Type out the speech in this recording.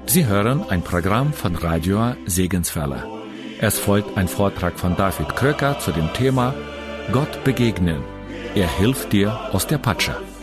Sie hören ein Programm von Radio Segenswelle. Es folgt ein Vortrag von David Kröcker zu dem Thema Gott begegnen. Er hilft dir aus der Patsche.